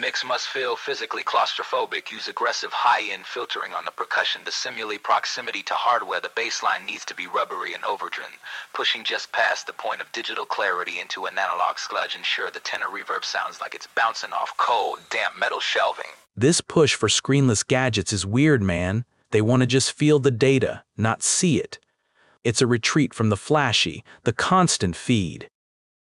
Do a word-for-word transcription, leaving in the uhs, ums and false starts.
mix must feel physically claustrophobic. Use aggressive high-end filtering on the percussion to simulate proximity to hardware. The bass line needs to be rubbery and overdriven, pushing just past the point of digital clarity into an analog sludge. Ensure the tenor reverb sounds like it's bouncing off cold, damp metal shelving. This push for screenless gadgets is weird, man. They want to just feel the data, not see it. It's a retreat from the flashy, the constant feed.